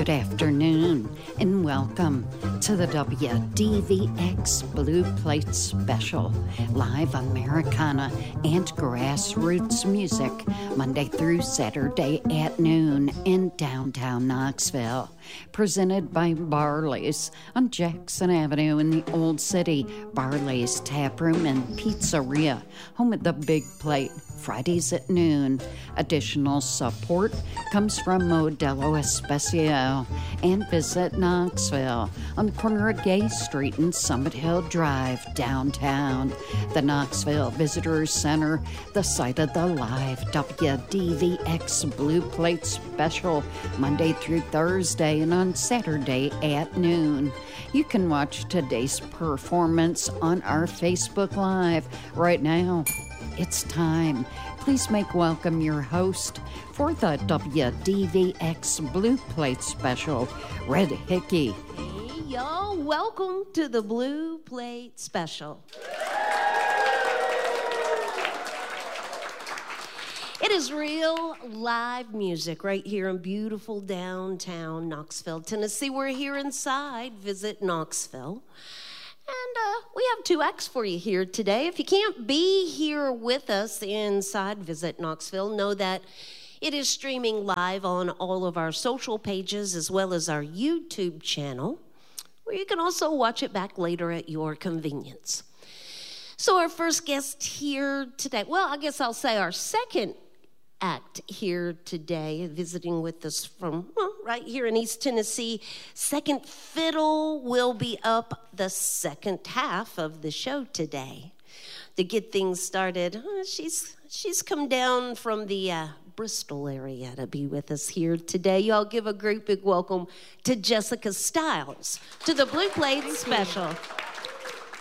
Good afternoon and welcome to the WDVX Blue Plate Special, live Americana and grassroots music, Monday through Saturday at noon in downtown Knoxville. Presented by Barley's on Jackson Avenue in the Old City. Barley's Taproom and Pizzeria, home of the Big Plate, Fridays at noon. Additional support comes from Modelo Especial and Visit Knoxville on the corner of Gay Street and Summit Hill Drive, downtown. The Knoxville Visitors Center, the site of the live WDVX Blue Plate Special, Monday through Thursday and on Saturday at noon. You can watch today's performance on our Facebook Live right now. It's time. Please make welcome your host for the WDVX Blue Plate Special, Red Hickey. Hey, y'all. Welcome to the Blue Plate Special. It is real live music right here in beautiful downtown Knoxville, Tennessee. We're here inside Visit Knoxville. And we have two acts for you here today. If you can't be here with us inside Visit Knoxville, know that it is streaming live on all of our social pages as well as our YouTube channel, where you can also watch it back later at your convenience. So our first guest here today, well, I guess I'll say our second act here today, visiting with us from right here in East Tennessee. Second Fiddle will be up the second half of the show today. To get things started, she's come down from the Bristol area to be with us here today. Y'all give a great big welcome to Jessica Stiles to the Blue Plate Special.